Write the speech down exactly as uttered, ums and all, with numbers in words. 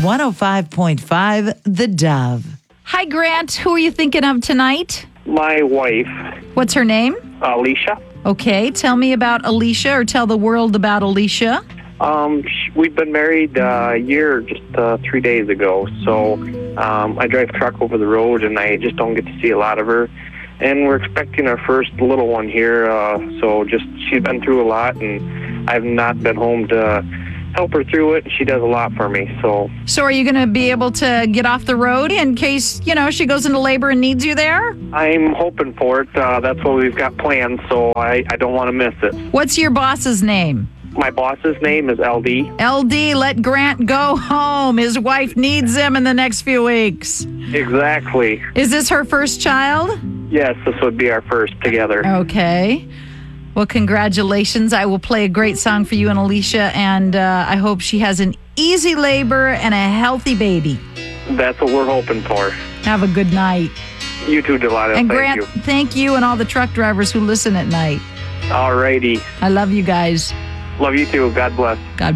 one oh five point five The Dove. Hi, Grant. Who are you thinking of tonight? My wife, What's her name? Alicia. Okay, tell me about Alicia, or tell the world about Alicia. Um, sh- we've been married uh, a year, just uh, three days ago. So um, I drive truck over the road, and I just don't get to see a lot of her. And we're expecting our first little one here. Uh, so just she's been through a lot, and I've not been home to help her through it. She does a lot for me. So So are you going to be able to get off the road in case, you know, she goes into labor and needs you there? I'm hoping for it. Uh, that's what we've got planned. So I, I don't want to miss it. What's your boss's name? My boss's name is L D. L D, let Grant go home. His wife needs him in the next few weeks. Exactly. Is this her first child? Yes, this would be our first together. Okay. Well, congratulations. I will play a great song for you and Alicia, and uh, I hope she has an easy labor and a healthy baby. That's what we're hoping for. Have a good night. You too, Delilah. And Thank Grant, you. thank you and all the truck drivers who listen at night. All righty. I love you guys. Love you too. God bless. God